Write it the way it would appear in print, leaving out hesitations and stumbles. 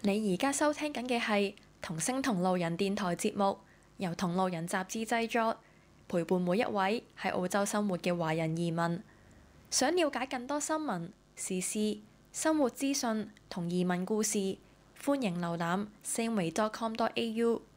你而家收聽緊嘅係同聲同路人電台節目，由同路人雜誌製作，陪伴每一位喺澳洲生活嘅華人移民。想了解更多新聞、時事、生活資訊同移民故事，歡迎瀏覽 sameway.com.au。